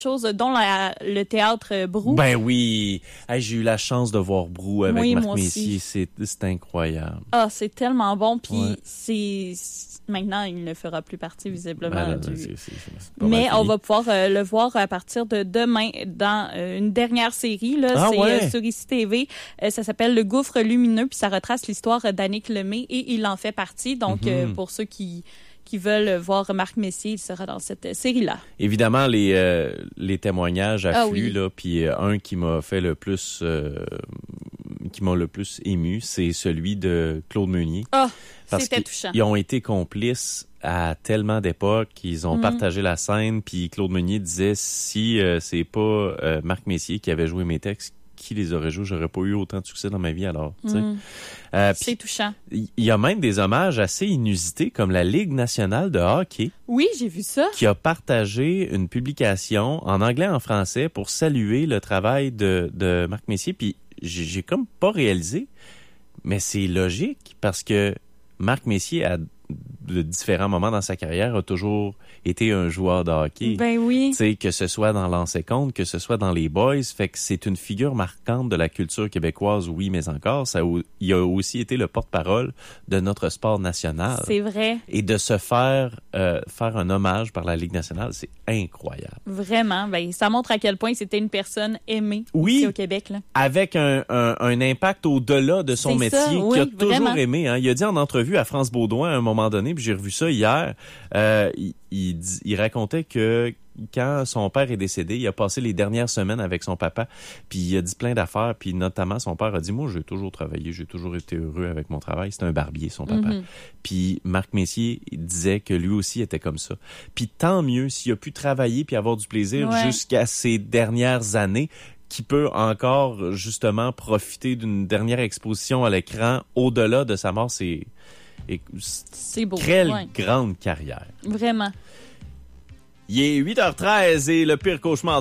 chose, dont le théâtre Brou. Ben oui. Hey, j'ai eu la chance de voir Brou avec Oui, Marc moi Messier. aussi. C'est incroyable. Ah, c'est tellement bon. Puis Ouais. maintenant, il ne fera plus partie visiblement Ben là, du... c'est pas Mais mal on fini. va pouvoir le voir à partir de demain dans une dernière série. Là, Ah c'est ouais? sur ICI TV. Ça s'appelle Le Gouffre lumineux, puis ça retrace l'histoire d'Annick Lemay et il en fait partie. Donc, pour ceux qui veulent voir Marc Messier, il sera dans cette série-là. Évidemment, les témoignages affluent, oui. là, puis un qui m'a fait le plus... qui m'a le plus ému, c'est celui de Claude Meunier. Ah, Parce c'était touchant. qu'ils ont été complices à tellement d'époques, ils ont partagé la scène, puis Claude Meunier disait, si c'est pas Marc Messier qui avait joué mes textes, qui les aurait joués, j'aurais pas eu autant de succès dans ma vie alors. C'est touchant. Il y a même des hommages assez inusités, comme la Ligue nationale de hockey, Oui, j'ai vu ça. qui a partagé une publication en anglais et en français pour saluer le travail de Marc Messier, puis j'ai comme pas réalisé, mais c'est logique, parce que Marc Messier, à de différents moments dans sa carrière, a toujours été un joueur de hockey. Ben oui. Tu sais, que ce soit dans Lancé Compte, que ce soit dans les Boys, fait que c'est une figure marquante de la culture québécoise, oui, mais encore, il a aussi été le porte-parole de notre sport national. C'est vrai. Et de se faire un hommage par la Ligue nationale, c'est incroyable. Vraiment. Ben, ça montre à quel point c'était une personne aimée Oui. ici au Québec. Là. Avec un impact au-delà de son C'est métier, ça, oui, qu'il a toujours vraiment. aimé. Hein. Il a dit en entrevue à France Baudouin à un moment donné, puis j'ai revu ça hier, il racontait que quand son père est décédé, il a passé les dernières semaines avec son papa, puis il a dit plein d'affaires, puis notamment son père a dit, moi j'ai toujours travaillé, j'ai toujours été heureux avec mon travail. C'était un barbier, son papa. Puis Marc Messier disait que lui aussi était comme ça. Puis tant mieux s'il a pu travailler puis avoir du plaisir jusqu'à ses dernières années, qui peut encore justement profiter d'une dernière exposition à l'écran au-delà de sa mort. C'est beau. Quelle grande carrière. Vraiment. Il est 8h13 et le pire cauchemar